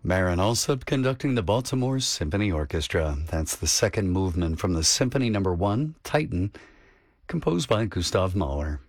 Marin Alsop conducting the Baltimore Symphony Orchestra. That's the second movement from the Symphony No. 1, Titan, composed by Gustav Mahler.